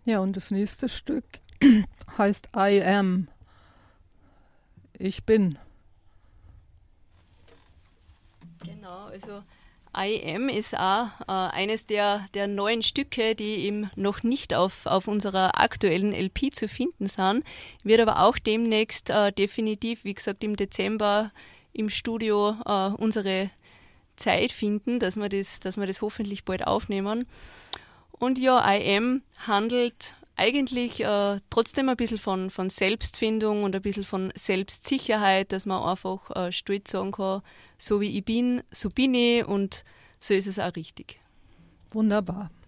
Ja, und das nächste Stück heißt I Am. Ich bin. Genau, also I Am ist auch eines der neuen Stücke, die eben noch nicht auf unserer aktuellen LP zu finden sind, wird aber auch demnächst definitiv, wie gesagt, im Dezember im Studio unsere Zeit finden, dass wir das hoffentlich bald aufnehmen. Und ja, I Am handelt eigentlich trotzdem ein bisschen von Selbstfindung und ein bisschen von Selbstsicherheit, dass man einfach stolz sagen kann, so wie ich bin, so bin ich und so ist es auch richtig. Wunderbar.